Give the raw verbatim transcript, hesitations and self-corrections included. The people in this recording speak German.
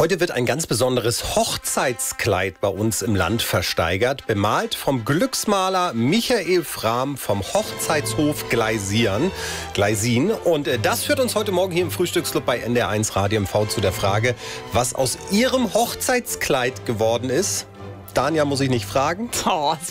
Heute wird ein ganz besonderes Hochzeitskleid bei uns im Land versteigert, bemalt vom Glücksmaler Michael Frahm vom Hochzeitshof Gleisieren, Gleisin. Und das führt uns heute Morgen hier im Frühstücksclub bei N D R eins Radio M V zu der Frage, was aus Ihrem Hochzeitskleid geworden ist. Dania muss ich nicht fragen. Oh,